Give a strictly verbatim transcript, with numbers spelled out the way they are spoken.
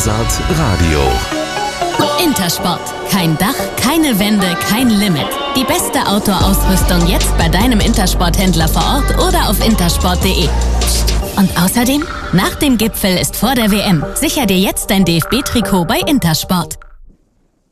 Wazard Radio. Intersport. Kein Dach, keine Wände, kein Limit. Die beste Outdoor-Ausrüstung jetzt bei deinem Intersport-Händler vor Ort oder auf intersport punkt de. Und außerdem, nach dem Gipfel ist vor der W M. Sicher dir jetzt dein D F B-Trikot bei Intersport.